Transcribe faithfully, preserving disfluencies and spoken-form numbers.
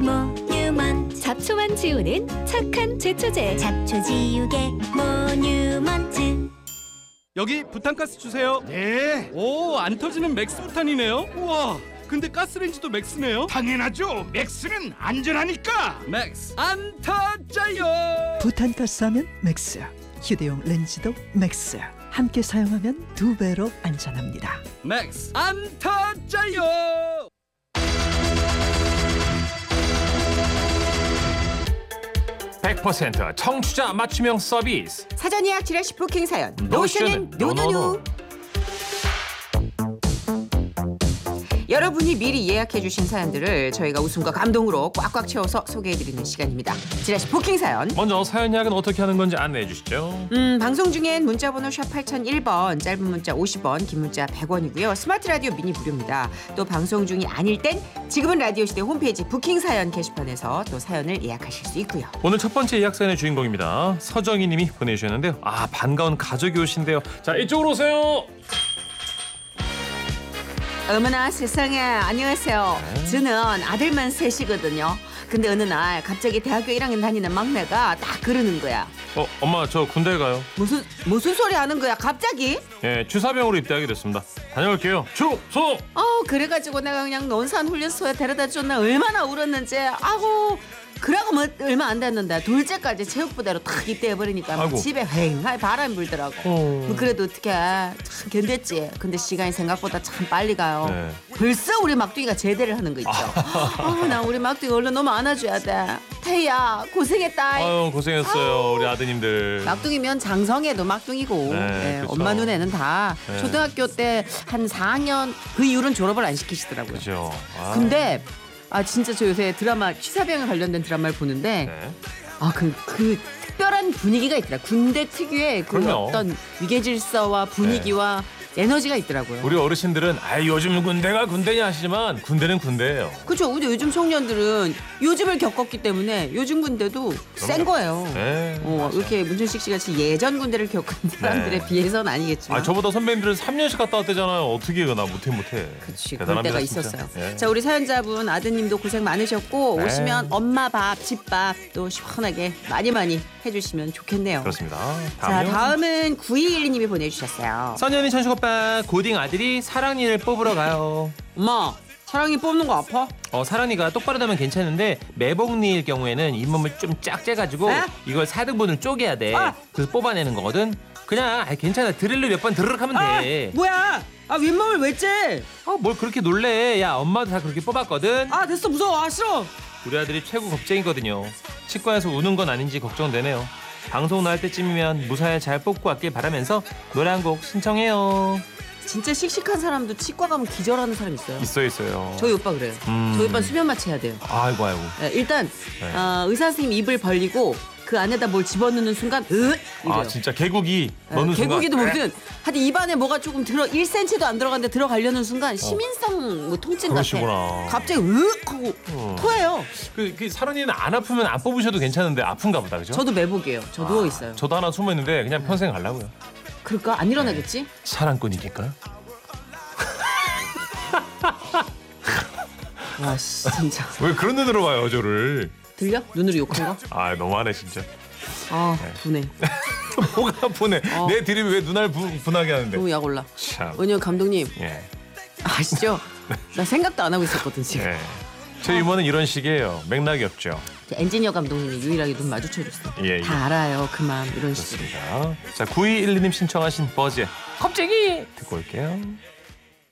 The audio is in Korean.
모뉴먼트. 잡초만 지우는 착한 제초제. 잡초 지우개 모뉴먼트. 여기 부탄가스 주세요. 네, 오, 안 터지는 맥스 부탄이네요. 우와, 근데 가스레인지도 맥스네요. 당연하죠. 맥스는 안전하니까. 맥스 안 터져요. 부탄가스하면 맥스, 휴대용 렌즈도 맥스. 함께 사용하면 두 배로 안전합니다. 맥스 안 터져요. 백 퍼센트 청취자 맞춤형 서비스 사전 예약 지라시 부킹 사연 노션은 노션은 노노노. 여러분이 미리 예약해 주신 사연들을 저희가 웃음과 감동으로 꽉꽉 채워서 소개해드리는 시간입니다. 지라시 부킹 사연. 먼저 사연 예약은 어떻게 하는 건지 안내해 주시죠. 음, 방송 중엔 문자번호 샵 팔공공일 번, 짧은 문자 오십 원, 긴 문자 백 원이고요. 스마트 라디오 미니 무료입니다. 또 방송 중이 아닐 땐 지금은 라디오 시대 홈페이지 부킹 사연 게시판에서 또 사연을 예약하실 수 있고요. 오늘 첫 번째 예약 사연의 주인공입니다. 서정희 님이 보내주셨는데요. 아, 반가운 가족이 오신대요. 자, 이쪽으로 오세요. 어머나 세상에, 안녕하세요. 네. 저는 아들만 셋이거든요. 근데 어느 날 갑자기 대학교 일 학년 다니는 막내가 딱 그러는 거야. 어, 엄마 저 군대 가요. 무슨 무슨 소리 하는 거야 갑자기? 예, 주사병으로 입대하게 됐습니다. 다녀올게요. 축소. 어 그래가지고 내가 그냥 논산 훈련소에 데려다 줬나 얼마나 울었는지. 아고 그러고 뭐 얼마 안 됐는데 둘째까지 체육부대로 탁 입대해버리니까 막 아이고. 집에 휑하게 바람이 불더라고. 어. 뭐 그래도 어떻게 참 견뎠지. 근데 시간이 생각보다 참 빨리 가요. 네. 벌써 우리 막둥이가 제대를 하는 거 있죠. 아, 나 우리 막둥이 얼른 너무 안아줘야 돼. 태희야 고생했다. 아유, 고생했어요. 아우. 우리 아드님들. 막둥이면 장성애도 막둥이고 네, 네, 그쵸. 엄마 눈에는 다 네. 초등학교 때 한 사 학년 그 이후로는 졸업을 안 시키시더라고요. 그죠. 아. 근데 아 진짜 저 요새 드라마 취사병에 관련된 드라마를 보는데 네. 아 그 그 특별한 분위기가 있더라. 군대 특유의 그 그럼요. 어떤 위계 질서와 분위기와 에너지가 있더라고요. 우리 어르신들은 아 요즘 군대가 군대냐 하시지만 군대는 군대예요. 그렇죠. 근데 요즘 청년들은 요즘을 겪었기 때문에 요즘 군대도 센 거예요. 네. 어, 맞아요. 이렇게 문준식 씨 같이 예전 군대를 겪은 사람들에 네. 비해서는 아니겠지만. 아, 저보다 선배님들은 삼 년씩 갔다 왔대잖아요. 어떻게 나 못해 못해. 그치, 그럴 대단합니다, 때가 진짜. 있었어요. 예. 자, 우리 사연자분 아드님도 고생 많으셨고 네. 오시면 엄마 밥, 집밥 또 시원하게 많이 많이 해주시면 좋겠네요. 그렇습니다. 자, 다음요. 다음은 구이일이 님이 보내주셨어요. 선현이 천식 오빠 고딩 아들이 사랑니를 뽑으러 가요. 엄마, 사랑이 뽑는 거 아파? 어, 사랑니가 똑바로 나면 괜찮은데 매복니일 경우에는 잇몸을 좀 쫙 째가지고 에? 이걸 사 등분을 쪼개야 돼. 아! 그래서 뽑아내는 거거든. 그냥 아, 괜찮아. 드릴로 몇 번 드르륵 하면 아, 돼. 뭐야? 아, 윗몸을 왜 째? 어, 뭘 그렇게 놀래. 야, 엄마도 다 그렇게 뽑았거든. 아, 됐어. 무서워. 아, 싫어. 우리 아들이 최고 겁쟁이거든요. 치과에서 우는 건 아닌지 걱정되네요. 방송 나올 때쯤이면 무사히 잘 뽑고 왔길 바라면서 노래 한 곡 신청해요. 진짜 씩씩한 사람도 치과 가면 기절하는 사람 있어요. 있어 있어요. 저희 오빠 그래요. 음. 저희 오빠 수면 마취해야 돼요. 아이고 아이고. 네, 일단 네. 어, 의사 선생님 입을 벌리고 그 안에다 뭘 집어넣는 순간 으 이래요. 아 진짜 개구기 네, 넣는 순간. 개구기도 뭐든 하여튼 입안에 뭐가 조금 들어 일 센티미터도 안 들어갔는데 들어가려는 순간 시민성 뭐 통증 그러시구나. 같아. 갑자기 으 하고 어. 토해요. 그, 그 사랑니는 안 아프면 안 뽑으셔도 괜찮은데 아픈가 보다 그죠? 저도 매복이에요. 저 누워 있어요. 저도 하나 숨어 있는데 그냥 평생 가려고요. 그럴까? 안 일어나겠지? 사랑꾼이니까. 와 씨, 진짜 왜 그런 눈으로 봐요 저를? 들려? 눈으로 욕한 거? 아 너무하네 진짜. 아 분해. 뭐가 분해? 어. 내 드립이 왜 눈알 부, 분하게 하는데? 너무 약 올라. 참. 왜냐면 감독님 예. 아시죠? 나 생각도 안 하고 있었거든 지금. 예. 제 유머는 이런 식이에요. 맥락이 없죠. 엔지니어 감독님이 유일하게 눈 마주쳐줬어. 예, 예. 다 알아요 그 마음 이런 식으로. 좋습니다. 자 구이일이 님 신청하신 버즈의 겁쟁이 듣고 올게요.